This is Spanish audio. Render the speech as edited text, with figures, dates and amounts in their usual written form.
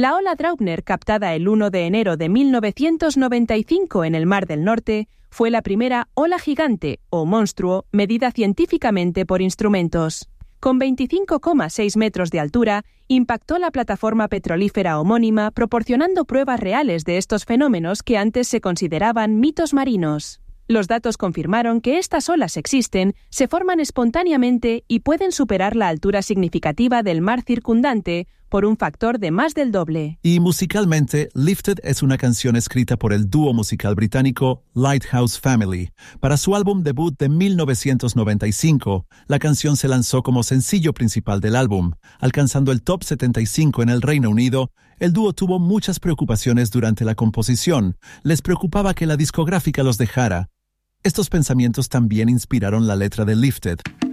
La ola Draupner, captada el 1 de enero de 1995 en el Mar del Norte, fue la primera ola gigante o monstruo medida científicamente por instrumentos. Con 25,6 metros de altura, impactó la plataforma petrolífera homónima, proporcionando pruebas reales de estos fenómenos que antes se consideraban mitos marinos. Los datos confirmaron que estas olas existen, se forman espontáneamente y pueden superar la altura significativa del mar circundante por un factor de más del doble. Y musicalmente, Lifted es una canción escrita por el dúo musical británico Lighthouse Family. Para su álbum debut de 1995, la canción se lanzó como sencillo principal del álbum. Alcanzando el top 75 en el Reino Unido, el dúo tuvo muchas preocupaciones durante la composición. Les preocupaba que la discográfica los dejara. Estos pensamientos también inspiraron la letra de Lifted.